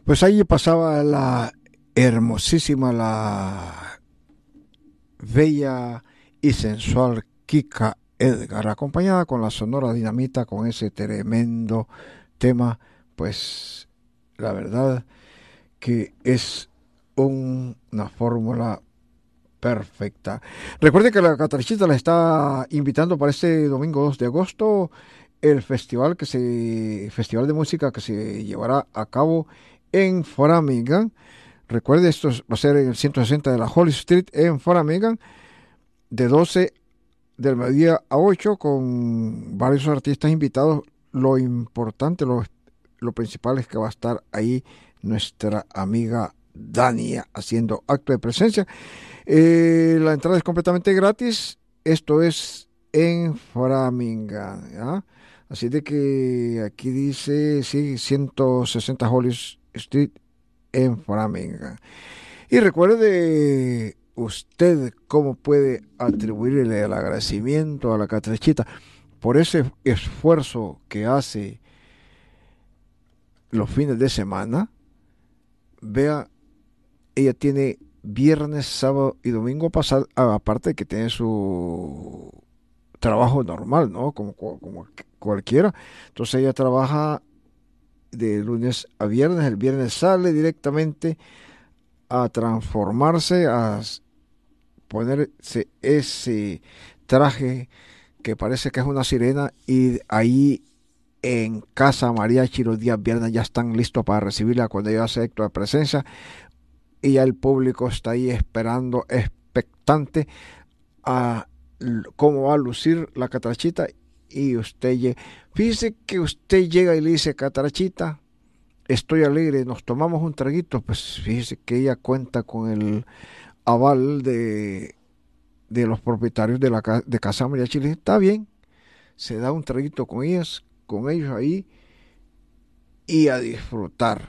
Pues ahí pasaba la hermosísima, la bella y sensual Kika Edgar, acompañada con la Sonora Dinamita, con ese tremendo tema. Pues la verdad que es una fórmula perfecta. Recuerde que la Catarchita la está invitando para este domingo 2 de agosto el festival de música que se llevará a cabo en Framingham. Recuerde, esto va a ser en el 160 de la Holly Street en Framingham, de 12 del mediodía a 8, con varios artistas invitados. Lo importante, lo principal es que va a estar ahí nuestra amiga Dania haciendo acto de presencia. La entrada es completamente gratis. Esto es en Framingham, ¿ya? Así de que aquí dice, sí, 160 Holly Street en Framingham. Y recuerde usted cómo puede atribuirle el agradecimiento a la Catrachita por ese esfuerzo que hace los fines de semana. Vea, ella tiene viernes, sábado y domingo pasado, aparte de que tiene su trabajo normal, ¿no? Como cualquiera. Entonces ella trabaja de lunes a viernes. El viernes sale directamente a transformarse, a ponerse ese traje que parece que es una sirena, y ahí en Casa Mariachi los días viernes ya están listos para recibirla cuando ella hace acto de presencia, y ya el público está ahí esperando, expectante a cómo va a lucir la Catrachita. Y fíjese que usted llega y le dice: Catrachita, estoy alegre, nos tomamos un traguito. Pues fíjese que ella cuenta con el aval de los propietarios de Casa Mariachi. Le dice: está bien, se da un traguito con ellos ahí, y a disfrutar.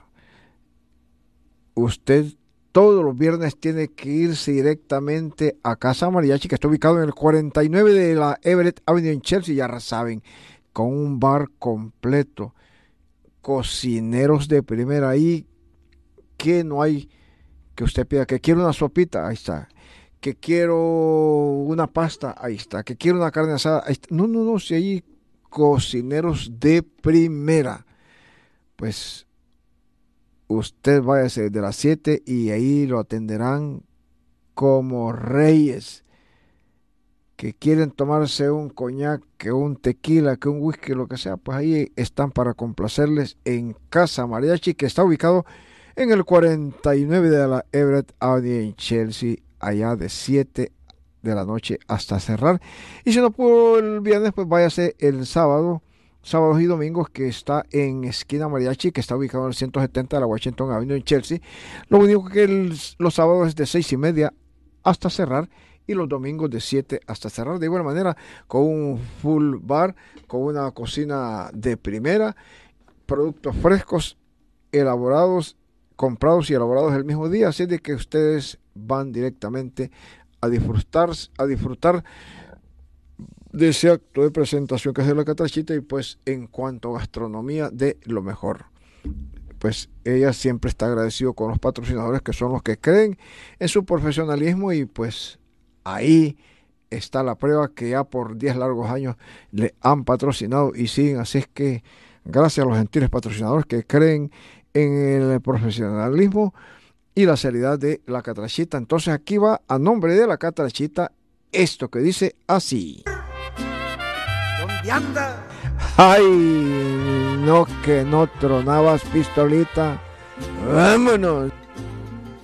Usted todos los viernes tiene que irse directamente a Casa Mariachi, que está ubicado en el 49 de la Everett Avenue en Chelsea, ya saben, con un bar completo, cocineros de primera ahí, que no hay que usted pida, que quiero una sopita, ahí está, que quiero una pasta, ahí está, que quiero una carne asada, ahí está. No, no, no, si hay cocineros de primera. Pues usted váyase de las 7 y ahí lo atenderán como reyes. Que quieren tomarse un coñac, que un tequila, que un whisky, lo que sea, pues ahí están para complacerles en Casa Mariachi, que está ubicado en el 49 de la Everett Avenue en Chelsea, allá de 7 de la noche hasta cerrar. Y si no pudo el viernes, pues váyase el sábados y domingos, que está en Esquina Mariachi, que está ubicado en el 170 de la Washington Avenue en Chelsea. Lo único que los sábados es de 6:30 hasta cerrar, y los domingos de 7 hasta cerrar. De igual manera, con un full bar, con una cocina de primera, productos frescos, elaborados, comprados y elaborados el mismo día. Así de que ustedes van directamente a disfrutar de ese acto de presentación que es de la Catrachita. Y pues en cuanto a gastronomía, de lo mejor. Pues ella siempre está agradecido con los patrocinadores, que son los que creen en su profesionalismo, y pues ahí está la prueba, que ya por 10 largos años le han patrocinado y siguen. Así es que gracias a los gentiles patrocinadores que creen en el profesionalismo y la seriedad de la Catrachita. Entonces aquí va, a nombre de la Catrachita, esto que dice así. ¿Dónde anda? Ay, no, que no tronabas, pistolita. Vámonos.